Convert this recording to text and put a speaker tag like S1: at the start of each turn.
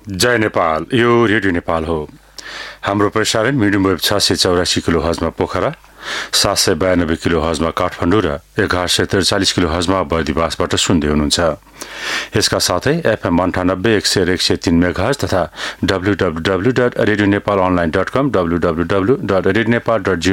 S1: जय नेपाल, यो रेडियो नेपाल हो। हाम्रो प्रसारण medium wave 684 kilo हर्जमा Pokhara, 792 kilo हर्जमा Kathmandu र 1143 किलो हर्जमा बर्दिवासबाट सुन्दै हुनुहुन्छ। यसका साथै FM 98 100 103 मेगाहर्ज तथा www.radionepalonline.com www.radionepal.go